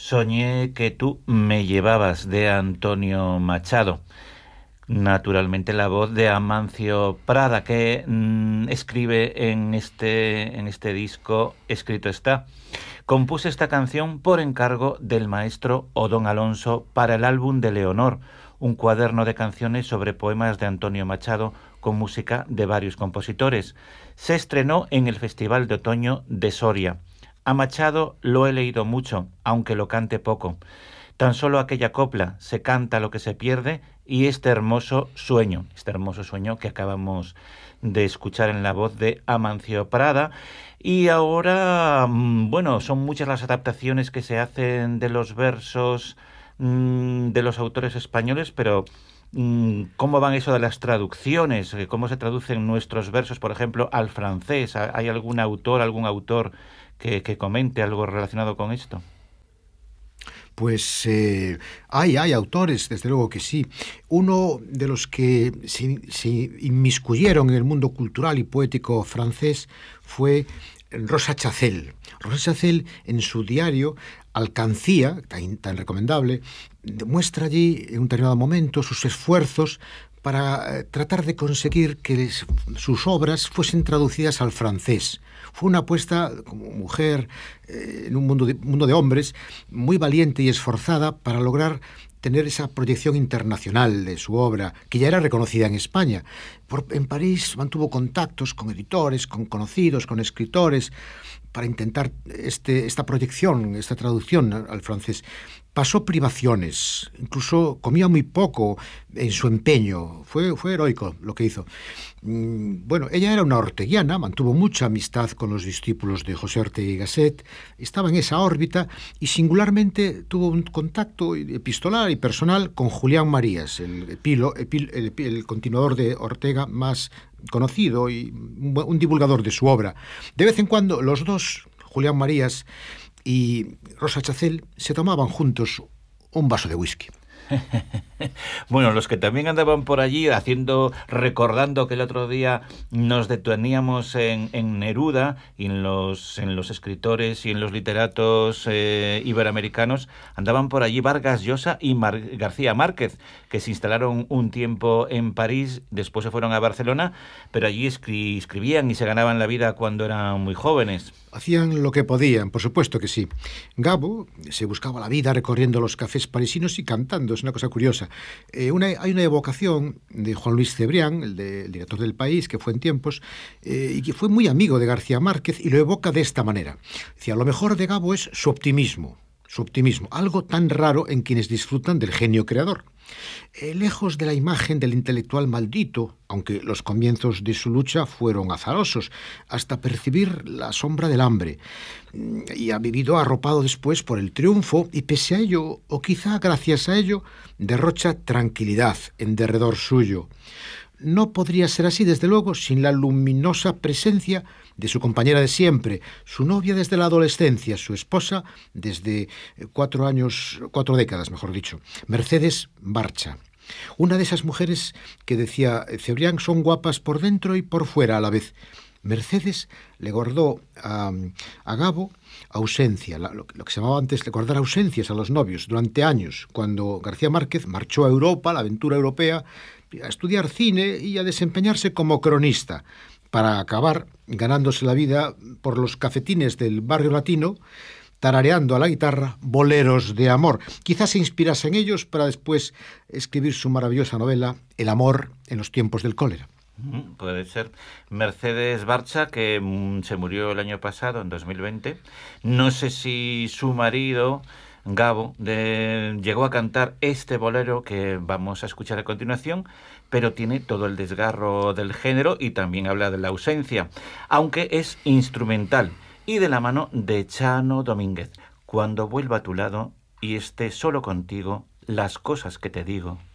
Soñé que tú me llevabas, de Antonio Machado. Naturalmente la voz de Amancio Prada, que escribe en este disco Escrito está. Compuse esta canción por encargo del maestro Odón Alonso para el álbum de Leonor, un cuaderno de canciones sobre poemas de Antonio Machado con música de varios compositores. Se estrenó en el Festival de Otoño de Soria. A Machado lo he leído mucho, aunque lo cante poco. Tan solo aquella copla, se canta lo que se pierde, y este hermoso sueño que acabamos de escuchar en la voz de Amancio Prada. Y ahora, bueno, son muchas las adaptaciones que se hacen de los versos de los autores españoles, pero ¿cómo van eso de las traducciones? ¿Cómo se traducen nuestros versos, por ejemplo, al francés? ¿Hay algún autor que comente algo relacionado con esto? Pues hay autores, desde luego que sí. Uno de los que se inmiscuyeron en el mundo cultural y poético francés fue Rosa Chacel. Rosa Chacel, en su diario Alcancía, tan recomendable, muestra allí en un determinado momento sus esfuerzos para tratar de conseguir que sus obras fuesen traducidas al francés. Fue una apuesta como mujer en un mundo de hombres muy valiente y esforzada para lograr tener esa proyección internacional de su obra, que ya era reconocida en España. En París mantuvo contactos con editores, con conocidos, con escritores, para intentar esta proyección, esta traducción al francés. Pasó privaciones, incluso comía muy poco en su empeño. Fue heroico lo que hizo. Bueno, ella era una orteguiana, mantuvo mucha amistad con los discípulos de José Ortega y Gasset, estaba en esa órbita y singularmente tuvo un contacto epistolar y personal con Julián Marías, el continuador de Ortega más conocido y un divulgador de su obra. De vez en cuando los dos, Julián Marías y Rosa Chacel, se tomaban juntos un vaso de whisky. Bueno, los que también andaban por allí recordando que el otro día nos deteníamos en Neruda y en los escritores y en los literatos iberoamericanos, andaban por allí Vargas Llosa y García Márquez, que se instalaron un tiempo en París, después se fueron a Barcelona, pero allí escribían y se ganaban la vida cuando eran muy jóvenes. Hacían lo que podían, por supuesto que sí. Gabo se buscaba la vida recorriendo los cafés parisinos y cantando, es una cosa curiosa. Hay una evocación de Juan Luis Cebrián, el director del País, que fue en tiempos, y que fue muy amigo de García Márquez, y lo evoca de esta manera. Decía, lo mejor de Gabo es su optimismo, algo tan raro en quienes disfrutan del genio creador. Lejos de la imagen del intelectual maldito, aunque los comienzos de su lucha fueron azarosos, hasta percibir la sombra del hambre, y ha vivido arropado después por el triunfo, y pese a ello, o quizá gracias a ello, derrocha tranquilidad en derredor suyo. No podría ser así, desde luego, sin la luminosa presencia de su compañera de siempre, su novia desde la adolescencia, su esposa desde 4 décadas, mejor dicho, Mercedes Barcha. Una de esas mujeres que, decía Cebrián, son guapas por dentro y por fuera a la vez. Mercedes le guardó a Gabo ausencia, lo que se llamaba antes guardar ausencias a los novios durante años, cuando García Márquez marchó a Europa, a la aventura europea, a estudiar cine y a desempeñarse como cronista, para acabar ganándose la vida por los cafetines del barrio latino, tarareando a la guitarra boleros de amor. Quizás se inspirase en ellos para después escribir su maravillosa novela El amor en los tiempos del cólera. Puede ser. Mercedes Barcha, que se murió el año pasado, en 2020. No sé si su marido, Gabo, llegó a cantar este bolero que vamos a escuchar a continuación, pero tiene todo el desgarro del género y también habla de la ausencia, aunque es instrumental y de la mano de Chano Domínguez. Cuando vuelva a tu lado y esté solo contigo, las cosas que te digo